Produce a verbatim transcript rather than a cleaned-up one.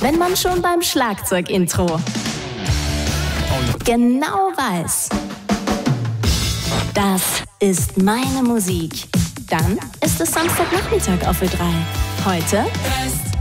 wenn man schon beim Schlagzeug-Intro genau weiß, das ist meine Musik, dann ist es Samstagnachmittag auf Ö drei. Heute